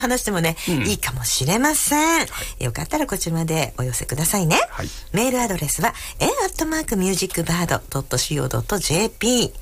話してもね、いいかもしれません。よかったらこちらまでお寄せくださいね。メールアドレスは en@musicbird.co.jp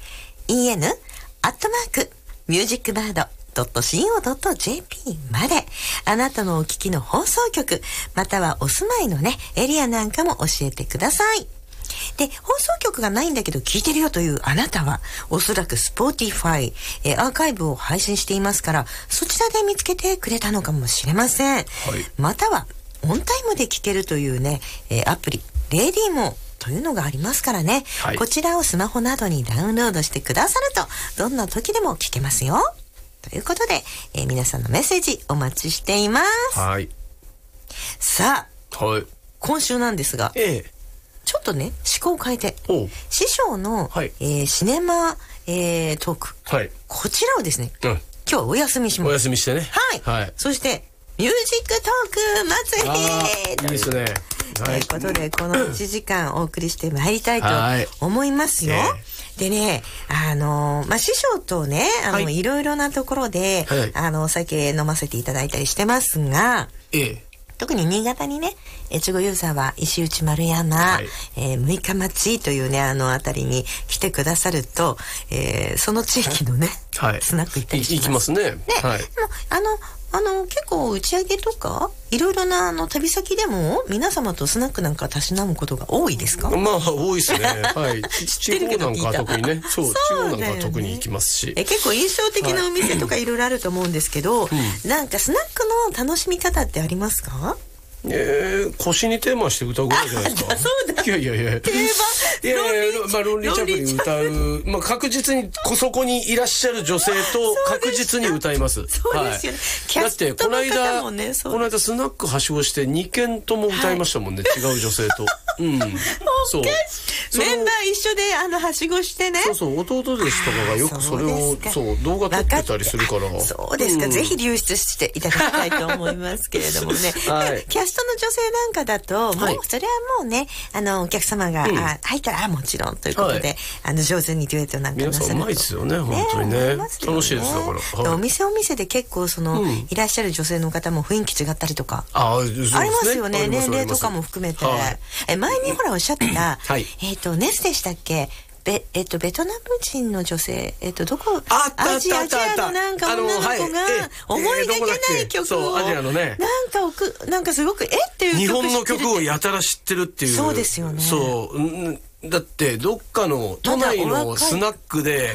en@musicbird.co.jp まで、あなたのお聞きの放送局またはお住まいのねエリアなんかも教えてください。で、放送局がないんだけど聞いてるよというあなたはおそらく Spotify、アーカイブを配信していますから、そちらで見つけてくれたのかもしれません。またはオンタイムで聞けるというね、アプリレディモというのがありますからね、こちらをスマホなどにダウンロードしてくださるとどんな時でも聞けますよ。ということで、皆さんのメッセージお待ちしています。さあ、今週なんですが、ちょっとね思考を変えて師匠の、シネマ、トーク、こちらをですね、今日はお休みします。 お休みしてね。 そしてミュージックトーク祭りいいですね。 ということでこの1時間お送りしてまいりたいと思いますよ。でね、師匠とね、いろいろなところで、お酒飲ませていただいたりしてますが、特に新潟にね、越後湯沢、石内丸山、六日町というね、あたりに来てくださると、その地域のね、スナック行ったりします。 行きますね。 でも、結構打ち上げとか、いろいろな旅先でも、皆様とスナックなんかたしなむことが多いですか？ まあ、多いですね。地方なんか特にね。そう、地方なんか特に行きますし。 結構印象的なお店とかいろいろあると思うんですけど、なんかスナックの楽しみ方ってありますか？ 腰にテーマして歌うぐらいじゃないですか。 そうだ。 いや。 定番。 ロンリーチャップリン歌う。確実にそこにいらっしゃる女性と確実に歌います。 そうですよね。 だってこの間スナックはしごして2軒とも歌いましたもんね。違う女性と。そう。 メンバー一緒ではしごしてね。 そう、弟弟子とかがよくそれを動画撮ってたりするから。 そうですか。ぜひ流出していただきたいと思いますけれどもね。キャストの女性なんかだと、もうそれはもうね、お客様が入ったらもちろんということで、上手にデュエットなんかなさると。 皆さんうまいですよね、本当にね。楽しいですだから。 お店で結構いらっしゃる女性の方も雰囲気違ったりとかありますよね。年齢とかも含めて。前にほらおっしゃってたネスでしたっけ？ベトナム人の女性、どこ、アジアのなんか女の子が思いがけない曲を、 アジアのね、 なんかすごくっていう曲日本の曲をやたら知ってるっていう。 そうですよね。 そう。だってどっかの都内のスナックで、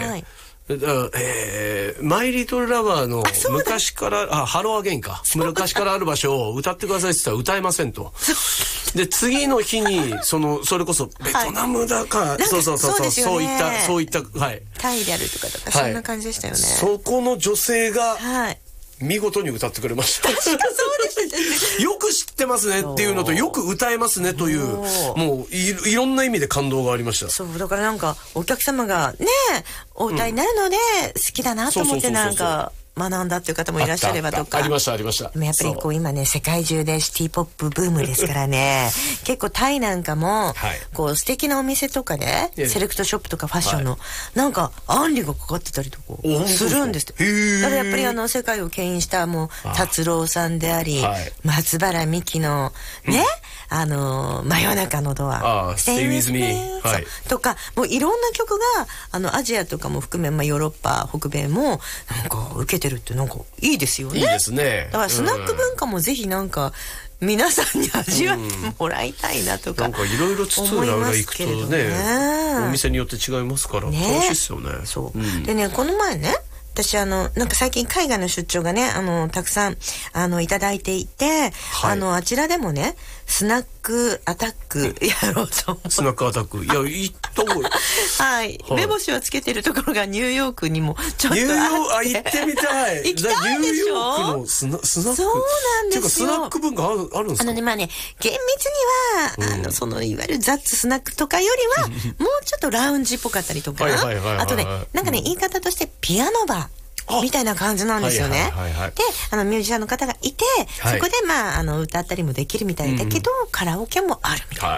マイリトルラバーの昔からハローアゲインか、昔からある場所を歌ってくださいって言ったら歌えませんと。で次の日にそれこそベトナムだか、そういったタイであるとかそんな感じでしたよね。 そこの女性が見事に歌ってくれました。 確かそうですね。 よく知ってますねっていうのと、よく歌えますねという、もういろんな意味で感動がありました。 そうだからなんかお客様がねお歌いになるので好きだなと思ってなんか学んだっていう方もいらっしゃればとか。 ありました。でもやっぱり今ね世界中でシティポップブームですからね結構タイなんかも素敵なお店とかでセレクトショップとかファッションのなんかアンリがかかってたりとかするんですって。だからやっぱり世界を牽引した達郎さんであり松原美樹のね真夜中のドア Stay with me とかもういろんな曲がアジアとかも含めヨーロッパ北米もなんか受けてるってなんかいいですよね。 いいですね。 だからスナック文化もぜひなんか皆さんに味わってもらいたいなとか、 なんかいろいろ津々浦々行くとね、お店によって違いますから楽しいですよね。 そうでね、この前ね私なんか最近海外の出張がねたくさんいただいていて、あちらでもねスナックアタックやろうと思って。 スナックアタック行った方が目星をつけてるところがニューヨークにもちょっと行ってみたい。 行きたいでしょ。 ニューヨークのスナック。 そうなんですよ。 スナック文化あるんですか？ 厳密にはいわゆるザッツスナックとかよりはもうちょっとラウンジっぽかったりとか、あとねなんかね言い方としてピアノバーみたいな感じなんですよね。でミュージシャンの方がいて、そこで歌ったりもできるみたいだけど、カラオケもあるみたいな。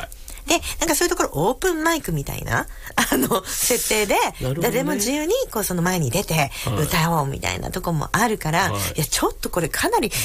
で、なんかそういうところオープンマイクみたいな、設定で、誰も自由に、その前に出て、歌おうみたいなとこもあるから、いや、ちょっとこれかなり